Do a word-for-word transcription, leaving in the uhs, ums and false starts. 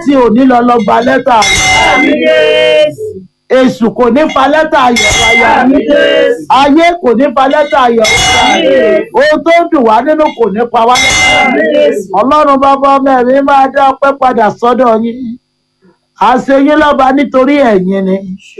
láti òní lọ lọ gba lẹ́tà ayọ̀. Èṣù kò ní fa lẹ́tà ayọ̀ wáyà. Ayé kò ní fa lẹ́tà ayọ̀ wáyà. Ohun tó dùn wá nínú kò ní pa wá lẹ́tà. Ọlọ́run bàbá ọmọ ẹ̀mí máa dá ọpẹ́ padà sọ́dọ̀ yín. A ṣe yín lọ́ba nítorí ẹ̀yin ni.